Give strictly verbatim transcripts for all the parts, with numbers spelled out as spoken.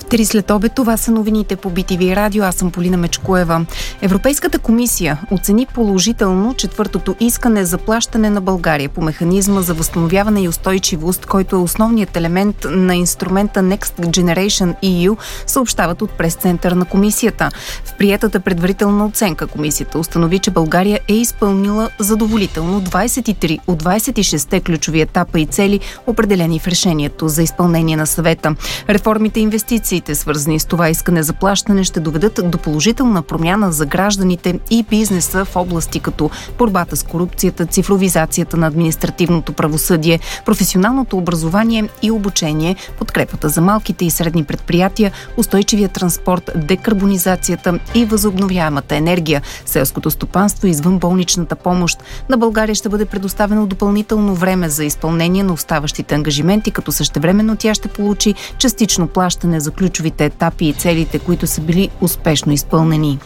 Три след обед, това са новините по Би Ти Ви радио. Аз съм Полина Мечкоева. Европейската комисия оцени положително четвъртото искане за плащане на България по механизма за възстановяване и устойчивост, който е основният елемент на инструмента Next Generation И Ю, съобщават от прес-център на комисията. В приетата предварителна оценка комисията установи, че България е изпълнила задоволително двадесет и три от двадесет и шест ключови етапа и цели, определени в решението за изпълнение на съвета. Реформите и инвестициите, свързани с това искане за плащане, ще доведат до положителна промяна за гражданите и бизнеса в области като борбата с корупцията, цифровизацията на административното правосъдие, професионалното образование и обучение, подкрепата за малките и средни предприятия, устойчивия транспорт, декарбонизацията и възобновяемата енергия, селското стопанство и извънболничната помощ. На България ще бъде предоставено допълнително време за изпълнение на оставащите ангажименти, като същевременно тя ще получи частично плащане за ключовите етапи и целите, които са били успешно изпълнени.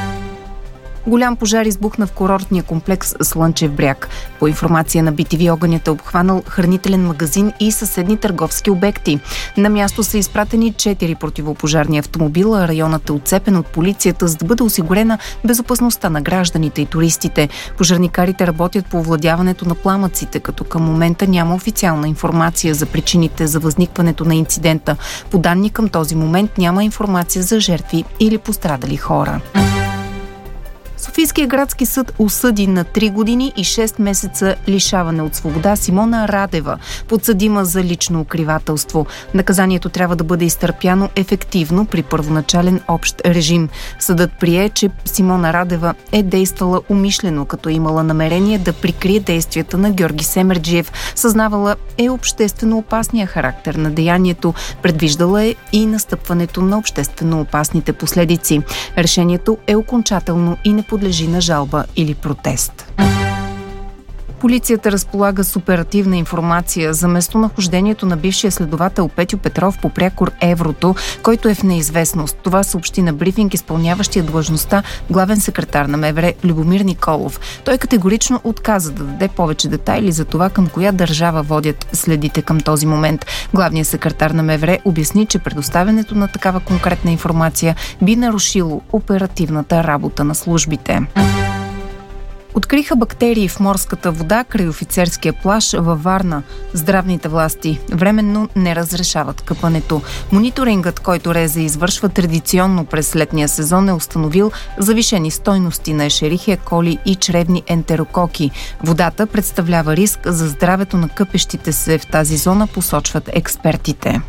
Голям пожар избухна в курортния комплекс Слънчев бряг. По информация на Би Ти Ви, огънят е обхванал хранителен магазин и съседни търговски обекти. На място са изпратени четири противопожарни автомобила, районът е отцепен от полицията, за да бъде осигурена безопасността на гражданите и туристите. Пожарникарите работят по овладяването на пламъците, като към момента няма официална информация за причините за възникването на инцидента. По данни към този момент няма информация за жертви или пострадали хора. Софийския градски съд осъди на три години и шест месеца лишаване от свобода Симона Радева, подсъдима за лично укривателство. Наказанието трябва да бъде изтърпяно ефективно при първоначален общ режим. Съдът прие, че Симона Радева е действала умишлено, като имала намерение да прикрие действията на Георги Семерджиев. Съзнавала е обществено опасния характер на деянието. Предвиждала е и настъпването на обществено опасните последици. Решението е окончателно и не подлежи на жалба или протест. Полицията разполага с оперативна информация за местонахождението на бившия следовател Петьо Петров по прякор Еврото, който е в неизвестност. Това съобщи на брифинг изпълняващия длъжността главен секретар на МВР Любомир Николов. Той категорично отказа да даде повече детайли за това към коя държава водят следите към този момент. Главният секретар на МВР обясни, че предоставянето на такава конкретна информация би нарушило оперативната работа на службите. Откриха бактерии в морската вода край офицерския плаж във Варна. Здравните власти временно не разрешават къпането. Мониторингът, който РЕЗ извършва традиционно през летния сезон, е установил завишени стойности на ешерихия коли и чревни ентерококи. Водата представлява риск за здравето на къпещите се в тази зона, посочват експертите.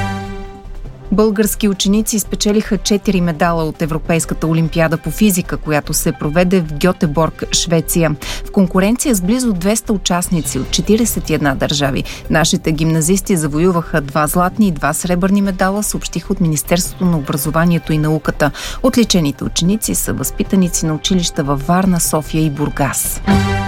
Български ученици спечелиха четири медала от Европейската олимпиада по физика, която се проведе в Гьотеборг, Швеция. В конкуренция с близо двеста участници от четиридесет и една държави. Нашите гимназисти завоюваха два златни и два сребърни медала, съобщиха от Министерството на образованието и науката. Отличените ученици са възпитаници на училища във Варна, София и Бургас.